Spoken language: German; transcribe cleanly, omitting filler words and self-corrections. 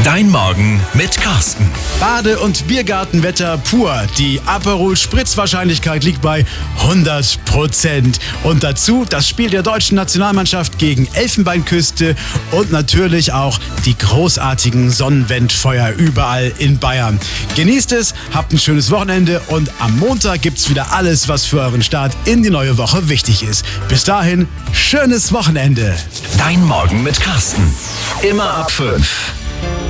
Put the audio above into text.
Dein Morgen mit Carsten. Bade- und Biergartenwetter pur. Die Aperol-Spritz-Wahrscheinlichkeit liegt bei 100%. Und dazu das Spiel der deutschen Nationalmannschaft gegen Elfenbeinküste und natürlich auch die großartigen Sonnenwendfeuer überall in Bayern. Genießt es, habt ein schönes Wochenende und am Montag gibt's wieder alles, was für euren Start in die neue Woche wichtig ist. Bis dahin, schönes Wochenende. Dein Morgen mit Carsten. Immer ab 5.